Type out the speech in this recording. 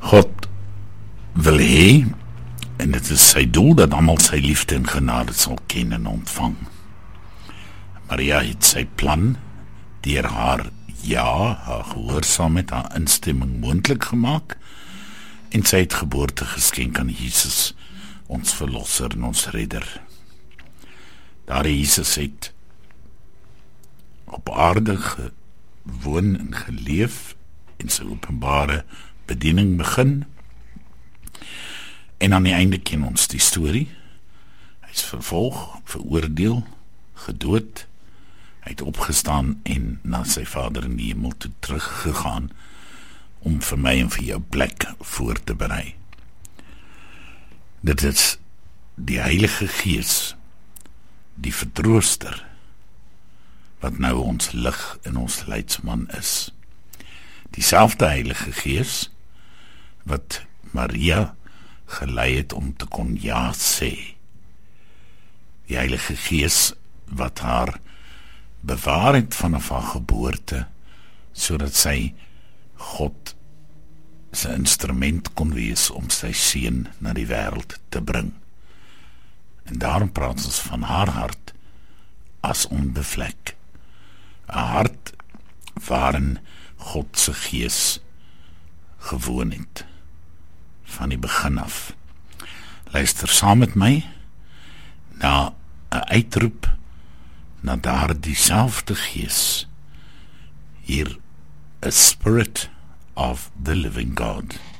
God wil hê, en dit is sy doel, dat almal sy liefde en genade sal ken en ontvang. Maria het sy plan deur haar gehoorsaamheid, haar instemming moontlik gemaak, en sy het geboorte geskenk aan Jesus, ons verlosser en ons redder. Daar Jesus het op aarde gewoon en geleef, en sy openbare bediening begin, en aan die einde ken ons die storie. Hy is vervolg, veroordeel, gedood, hy het opgestaan en na sy Vader in die hemel toe teruggegaan, om vir my en vir jou plek voor te berei. Dit is die Heilige Gees, die vertrooster, wat nou ons lig en ons leidsman is. Dieselfde Heilige Gees, wat Maria gelei het om te kon ja sê. Die Heilige Gees, wat haar bewaar het vanaf haar geboorte, sodat sy God sy instrument kon wees om sy seun na die wêreld te bring. En daarom praat ons van haar hart as onbevlek. 'n hart waarin God se Gees gewoon het, van die begin af. Luister saam met my na 'n uitroep na daardie selfde Gees, hier, a Spirit of the living God.